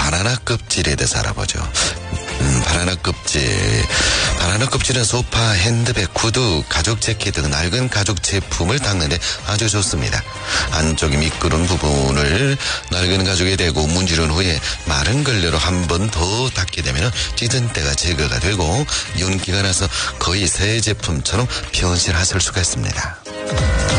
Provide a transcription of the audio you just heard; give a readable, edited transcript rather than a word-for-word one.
바나나 껍질에 대해서 알아보죠. 바나나 껍질. 바나나 껍질은 소파, 핸드백, 구두, 가죽 재킷 등 낡은 가죽 제품을 닦는데 아주 좋습니다. 안쪽이 미끄러운 부분을 낡은 가죽에 대고 문지른 후에 마른 걸레로 한 번 더 닦게 되면 찌든 때가 제거가 되고 윤기가 나서 거의 새 제품처럼 변신하실 수가 있습니다.